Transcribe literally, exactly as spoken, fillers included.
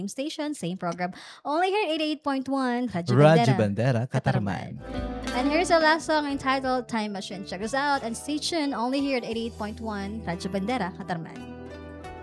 same station, same program. Only here at eighty-eight point one, Radyo Radyo Bandera, Bandera, Katarman. And here's the last song entitled Time Machine. Check us out and stay tuned only here at eighty-eight point one, Radyo Bandera, Katarman.